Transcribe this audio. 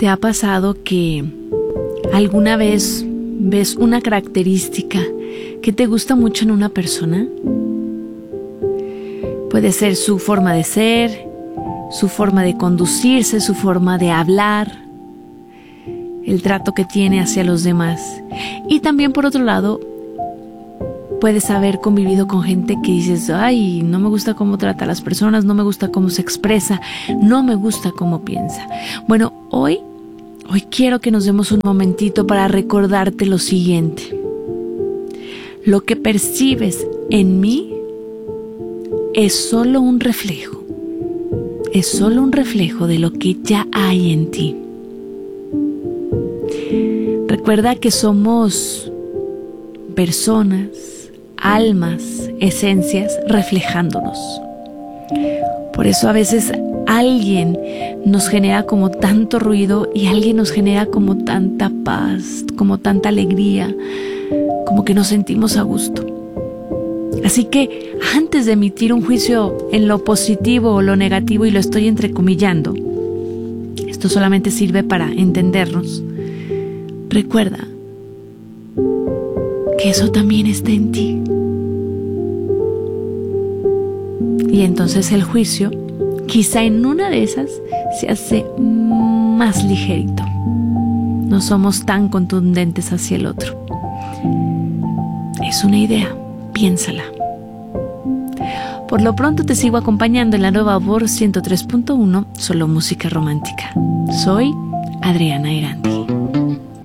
¿Te ha pasado que alguna vez ves una característica que te gusta mucho en una persona? Puede ser su forma de ser, su forma de conducirse, su forma de hablar, el trato que tiene hacia los demás. Y también, por otro lado, puedes haber convivido con gente que dices, ay, no me gusta cómo trata a las personas, no me gusta cómo se expresa, no me gusta cómo piensa. Bueno, hoy quiero que nos demos un momentito para recordarte lo siguiente. Lo que percibes en mí es solo un reflejo. Es solo un reflejo de lo que ya hay en ti. Recuerda que somos personas, almas, esencias reflejándonos. Por eso a veces alguien nos genera como tanto ruido y alguien nos genera como tanta paz, como tanta alegría, como que nos sentimos a gusto. Así que antes de emitir un juicio en lo positivo o lo negativo, y lo estoy entrecomillando, esto solamente sirve para entendernos, recuerda que eso también está en ti. Y entonces el juicio, quizá en una de esas, se hace más ligerito. No somos tan contundentes hacia el otro. Es una idea, piénsala. Por lo pronto te sigo acompañando en la Nueva Voz 103.1, solo música romántica. Soy Adriana Irandi.